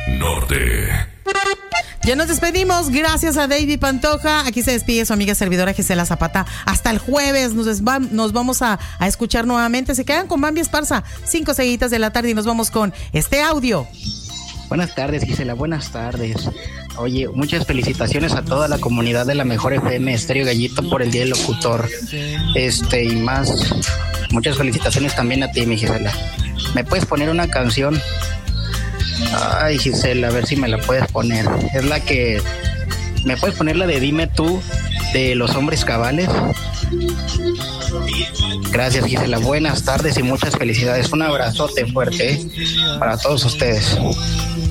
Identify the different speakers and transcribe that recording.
Speaker 1: Norte.
Speaker 2: Ya nos despedimos, gracias a David Pantoja. Aquí se despide su amiga servidora Gisela Zapata. Hasta el jueves nos vamos a escuchar nuevamente. Se quedan con Bambi Esparza, 5 seguiditas de la tarde, y nos vamos con este audio.
Speaker 3: Buenas tardes, Gisela, buenas tardes. Oye, muchas felicitaciones a toda la comunidad de la Mejor FM Estéreo Gallito por el Día del Locutor. Y más, muchas felicitaciones también a ti, mi Gisela. ¿Me puedes poner una canción? Ay, Gisela, a ver si me la puedes poner. Es la que... ¿Me puedes poner la de Dime Tú, de Los Hombres Cabales? Gracias, Gisela. Buenas tardes y muchas felicidades. Un abrazote fuerte para todos ustedes.